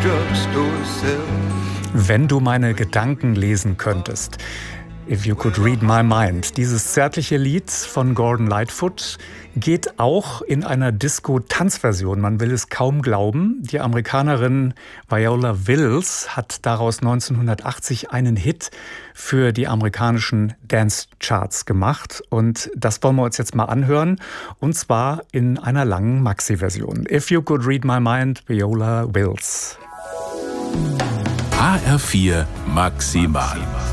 drugstore shelf. Wenn du meine Gedanken lesen könntest. If You Could Read My Mind. Dieses zärtliche Lied von Gordon Lightfoot geht auch in einer Disco-Tanzversion. Man will es kaum glauben. Die Amerikanerin Viola Wills hat daraus 1980 einen Hit für die amerikanischen Dance-Charts gemacht. Und das wollen wir uns jetzt mal anhören. Und zwar in einer langen Maxi-Version. If You Could Read My Mind, Viola Wills. HR4 Maximal.